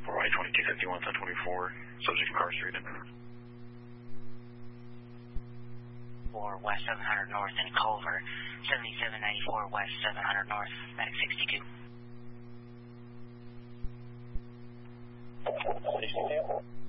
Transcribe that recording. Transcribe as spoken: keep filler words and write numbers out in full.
four Y twenty-two fifty-one, ten twenty-four, subject incarcerated. four West seven hundred North in Culver, seventy-seven ninety-four West seven hundred North, medic sixty-two. sixty-two.